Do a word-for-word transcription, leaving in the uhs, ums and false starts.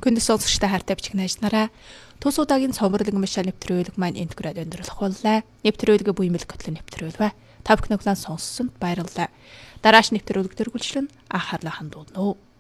Күндс сонсогчтой хайртай бичих найз нараа тус удаагийн цомрлог мишал нэвтрүүлэг маань энд хүрээд өндөрлөх боллаа. Нэвтрүүлгээ буймэл хөтлөн нэвтрүүлвэ. Та бүхэн сонссонд баярлалаа. Дарааш нэвтрүүлэг төргөлчлөн анхаарлаа хандуулна уу.